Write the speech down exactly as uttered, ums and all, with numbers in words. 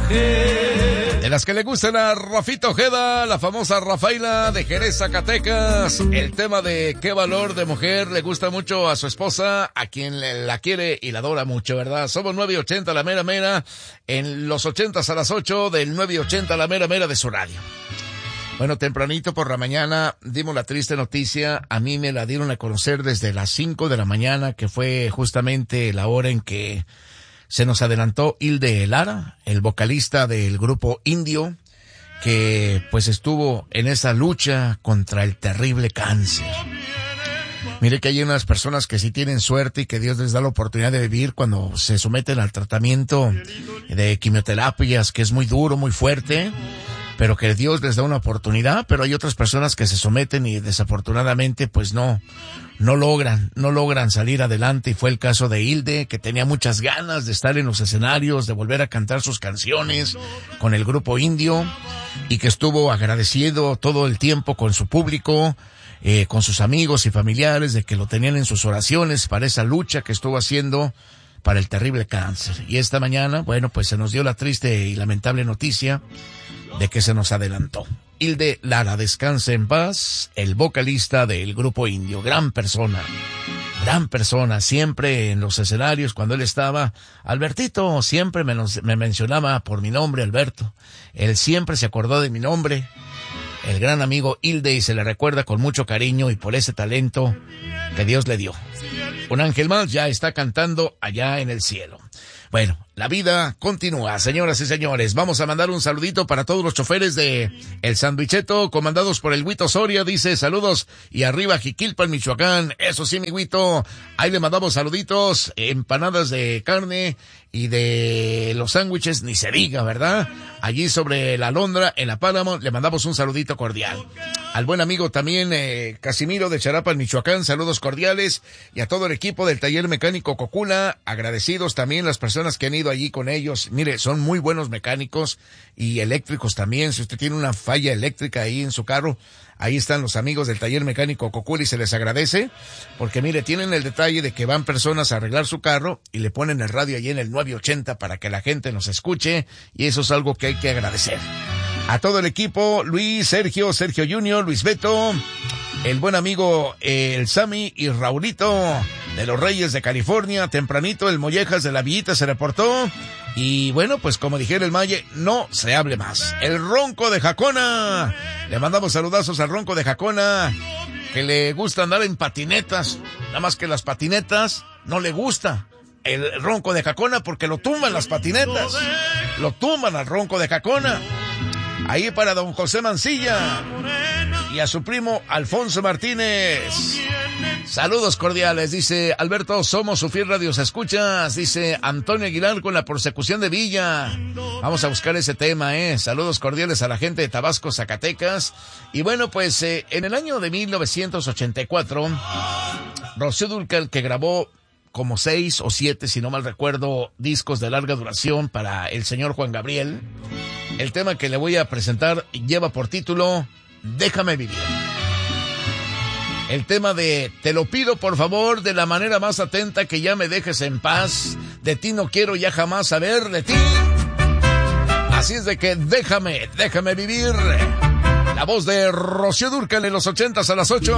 De las que le gustan a Rafita Ojeda, la famosa Rafaela de Jerez, Zacatecas. El tema de qué valor de mujer le gusta mucho a su esposa, a quien la quiere y la adora mucho, ¿verdad? Somos nueve ochenta la mera mera, en los ochentas a las ocho del nueve ochenta la mera mera de su radio. Bueno, tempranito por la mañana dimos la triste noticia, a mí me la dieron a conocer desde las cinco de la mañana, que fue justamente la hora en que se nos adelantó Hilde Lara, el vocalista del grupo Indio, que pues estuvo en esa lucha contra el terrible cáncer. Mire que hay unas personas que sí tienen suerte y que Dios les da la oportunidad de vivir cuando se someten al tratamiento de quimioterapias, que es muy duro, muy fuerte, pero que Dios les da una oportunidad, pero hay otras personas que se someten y desafortunadamente pues no, no logran, no logran salir adelante, y fue el caso de Hilde, que tenía muchas ganas de estar en los escenarios, de volver a cantar sus canciones con el grupo Indio, y que estuvo agradecido todo el tiempo con su público, eh, con sus amigos y familiares, de que lo tenían en sus oraciones para esa lucha que estuvo haciendo para el terrible cáncer. Y esta mañana, bueno, pues se nos dio la triste y lamentable noticia de que se nos adelantó. Hilde Lara, descanse en paz, el vocalista del grupo Indio, gran persona, gran persona, siempre en los escenarios cuando él estaba, Albertito siempre me, nos, me mencionaba por mi nombre, Alberto, él siempre se acordó de mi nombre, el gran amigo Hilde, y se le recuerda con mucho cariño y por ese talento que Dios le dio. Un ángel más ya está cantando allá en el cielo. Bueno, la vida continúa, señoras y señores. Vamos a mandar un saludito para todos los choferes de El Sandwicheto, comandados por el Huito Soria. Dice, saludos y arriba Jiquilpan, Michoacán. Eso sí, mi Huito. Ahí le mandamos saluditos, empanadas de carne y de los sándwiches, ni se diga, ¿verdad? Allí sobre la Alondra, en la Páramo, le mandamos un saludito cordial. Al buen amigo también, eh, Casimiro de Charapan, Michoacán, saludos cordiales. Y a todo el equipo del Taller Mecánico Cocula, agradecidos también las personas que han ido allí con ellos. Mire, son muy buenos mecánicos y eléctricos también. Si usted tiene una falla eléctrica ahí en su carro, ahí están los amigos del Taller Mecánico Cocula y se les agradece, porque mire, tienen el detalle de que van personas a arreglar su carro y le ponen el radio allí en el nueve ochenta para que la gente nos escuche, y eso es algo que hay que agradecer. A todo el equipo, Luis, Sergio, Sergio Junior, Luis Beto, el buen amigo eh, el Sammy y Raulito de los Reyes de California, tempranito el Mollejas de la Villita se reportó. Y bueno, pues como dijera el Maye, no se hable más. El Ronco de Jacona, le mandamos saludazos al Ronco de Jacona, que le gusta andar en patinetas, nada más que las patinetas no le gusta el Ronco de Jacona porque lo tumban las patinetas, lo tumban al Ronco de Jacona. Ahí para don José Mancilla y a su primo Alfonso Martínez. Saludos cordiales, dice Alberto, somos su fiel radio escuchas, dice Antonio Aguilar con la persecución de Villa. Vamos a buscar ese tema, eh. Saludos cordiales a la gente de Tabasco, Zacatecas. Y bueno, pues eh, en el año de mil novecientos ochenta y cuatro, Rocío Dúrcal, que grabó como seis o siete, si no mal recuerdo, discos de larga duración para el señor Juan Gabriel. El tema que le voy a presentar lleva por título Déjame Vivir. El tema de Te lo pido por favor de la manera más atenta, que ya me dejes en paz, de ti no quiero ya jamás saber de ti. Así es de que déjame, déjame vivir. La voz de Rocío Dúrcal en los ochentas a las ocho.